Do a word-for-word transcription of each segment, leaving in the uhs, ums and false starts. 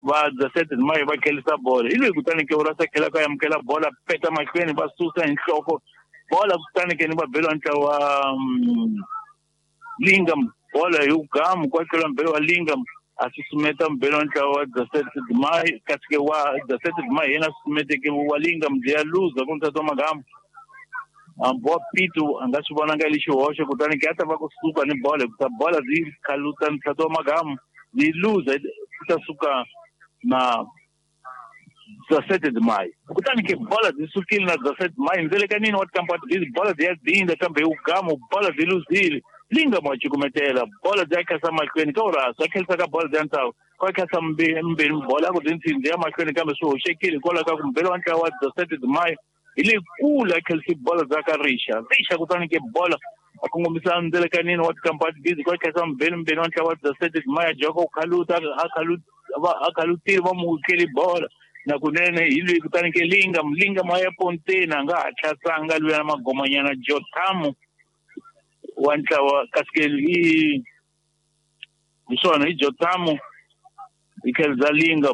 va dezessete de maio va khelisa bola ilwe kutani ke urasa khela ka yamkela bola peta mahlweni va susa inhloko bola kutani ke ni va belo ntla wa Lingam bola yugamu kwa kela mbelo wa Lingam asusumeta mbelo ntla wa dezessete de maio kaske wa dezessete de maio yena susumete ke wa Lingam dia lose kunta to magamu ambo pitu angasubona ngali xihoxo kutani ke ata va kusuka ni bola kuta bola zi khaluta ntlato magamu zi lose kuta na dezessete de maio kutani ke bola zisukile na dezessete de maio ndele kanini wat kampati hizi bola ziyadinda kambe ugamu bola ziluzile linga mwachikumetela bola zakasa mahlweni kaura sakhelisa ka bola zantawo kwakasa mbeni bola ku dintsinzi ya mahlweni kambe swo shekile kola ka kumbelo wantla wa dezessete de maio ile kula khelisi bola zakarisha risha kutani ke bola akungomisa ndele kanini wat kampati hizi kwakasa mbeni mbeni wantla wa dezessete de maio joko khaluta akhaluta akalutile va mukeli bola na kunene ilwe kutani ke linga mlinga maya pontena nga athasanga lwe na magomanyana Jotamu wantla wa kaskeli isona iJotamu ikelza linga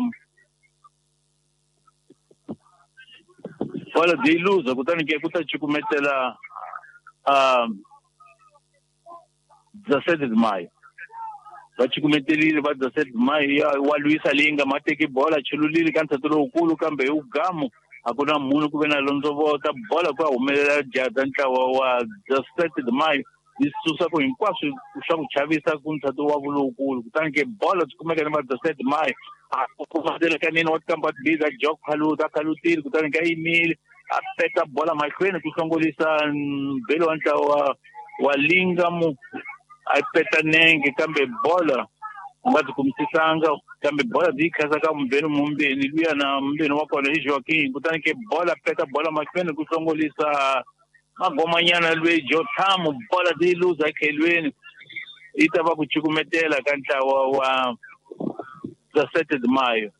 bola diluza kutani ke kutachikumetela um dezessete de maio vachikumetelile va dezessete de maio wa Luisa Linga mateke bola chululile kantsatolo ukulu kambe ugamu hakuna munhu ku ve na londzovota bola ku humelela jada ntlawa wa dezessete de maio isusa ku hinkwaswo swa ku chavisa ku ntsato wa vulukulu kutani ke bola tikumeka ni va dezessete de maio akumatele kanini wa kampati biza jok khaluta khalutile kutani ka yimile a peta bola mahlweni ku hlongolisa mbelo wa ntlawa wa Lingamu a peta nenge kambe bola ngati kumsisanga kambe bola dikhasa ka mbeni mumbeni luya na mbeni wa kona Joaquim kutani ke bola peta bola mahlweni ku hlongolisa magomanyana lwe Jotamu bola di lose khelweni itava ku chikumetela ka ntlawa wa dezessete de maio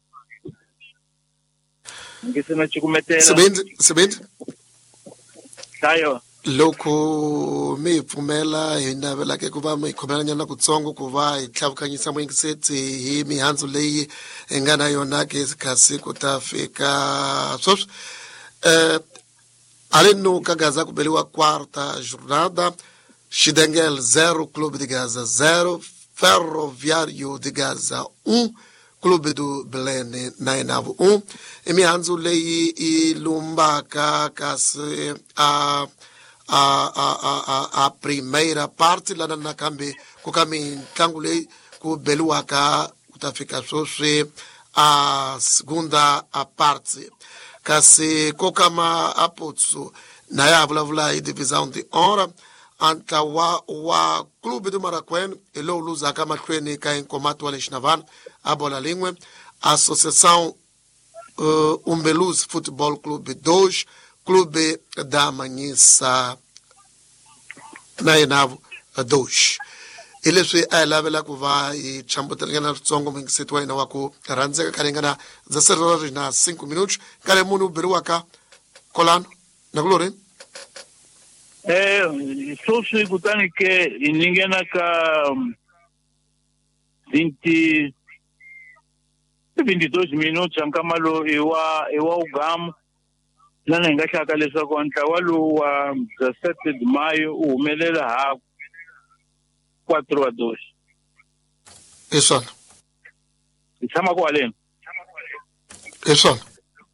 ngisena chikumetela sebenzi sebenzi tayo loko mi pfumela hi navela ke ku va mi khomela nyana kutsongo ku va hi tlhavukanyisa moyingiseti hi mihandzu leyi hi nga na yona ke kasi ku ta fika sweswi eh ali no ka Gaza ku beliwa quarta jornada Xidengel zero Clube de Gaza zero Ferroviário de Gaza um Clube do Belém nainavo um e mihandzu leyi i lumbaka kasi a a a a a primeira parte lana na kambe ku ka mitlangu leyi ku beliwaka ku ta fika sweswi a segunda a parte kasi kokama apotso na ya vulavula hi divisão de honra anta wa wa Clube do Maracuene elo luza ka mahlweni ka inkomato wa lexinavana a bola lingwe Associação uh, Umbeluz Futebol Clube dois Clube da Manhissa na inavo dois ileswi a lavela ku va i chambutelengana ritsongo mingiseti wa ina wa ku rhandzeka ka ringana za serere na cinco minutos kale munhu beriwaka kolano na kulore eh sweswi kutani ke iningena ka vinte vinte-dois minutos ankamalo iwa iwa ugamu lana hi nga hlaka leswaku ntlawa lowu wa dezessete de maio u humelela ha quatro a dois isona hi tshama ku haleni isona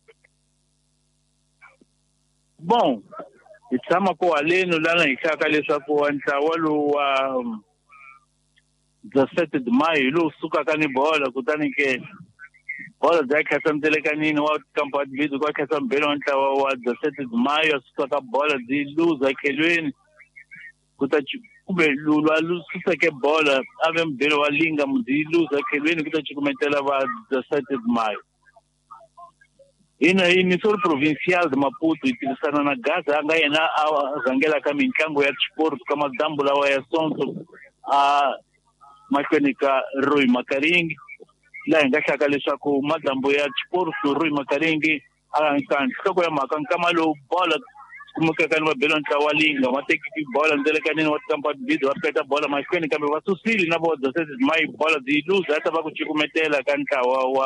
bon hi tshama ku haleni lana hi hlaka leswaku ntlawa lowu wa dezessete de maio lowu sukaka ni bola kutani ke bola zakhasa mtelekanini wa kampati bizu kwa khasa mbelo ntlawa wa dezessete de maio suka bola di lose khelweni kuta kube lulwa lususa ke bola ave mbelo wa Linga mudi lose khelweni kuta chikumetela va dezessete de maio ina emissora provincial de Maputo itilisana na Gaza anga yena zangela ka mitlangu ya sport kama dambu lawa ya Sonto a makenika Rui Makaringi la hi nga hlaka leswaku madambu ya sport Rui Makaringi a nkanhla nhloko ya mhaka nkama lowu bola kumekaka ni mabelo ntlawa Linga mateki bola ndele kanini wa kampati bidu wa peta bola mahlweni kambe va susile na vo dezessete de maio bola di lose ata va ku chikumetela ka ntlawa wa